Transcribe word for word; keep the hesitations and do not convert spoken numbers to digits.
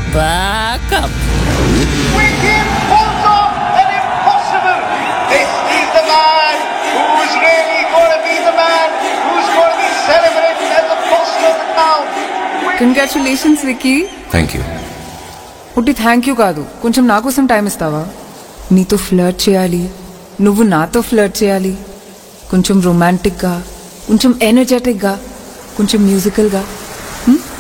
Back up. With him pulls off an impossible. This is the man who's really going to be the man who's going to be celebrated as the boss of the town. Congratulations Vicky. Thank you. పుట్టి thank you కాదు, కొంచెం నా కోసం time ఇస్తావా? నీతో flirt చేయాలి, నువ్వు నాతో ఫ్లర్ట్ చేయాలి. కొంచెం రొమాంటిక్గా, కొంచెం ఎనర్జెటిక్గా, కొంచెం మ్యూజికల్గా.